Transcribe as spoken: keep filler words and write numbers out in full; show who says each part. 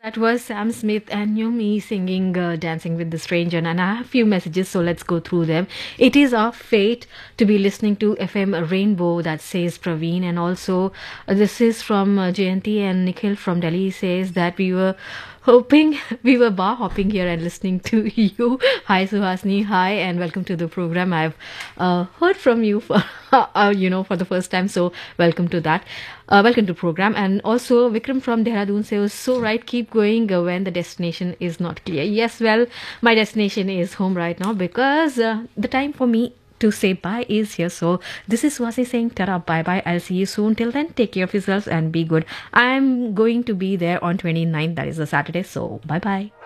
Speaker 1: That was Sam Smith and Yumi singing uh, Dancing with the Stranger. And I have a few messages, so let's go through them. It is our fate to be listening to F M Rainbow, that says Praveen. And also, uh, this is from uh, Jayanti and Nikhil from Delhi, says that we were hoping, we were bar hopping here and listening to you. Hi, Suhasini. Hi, and welcome to the program. I've uh, heard from you for, uh, you know, for the first time, so welcome to that. Uh, welcome to program. And also Vikram from Dehradun says, so right, keep going uh, when the destination is not clear. Yes, well, my destination is home right now because uh, the time for me to say bye is here. So this is Wasi saying tara, bye bye. I'll see you soon. Till then, take care of yourselves and be good. I'm going to be there on twenty-ninth, that is a Saturday. So bye bye.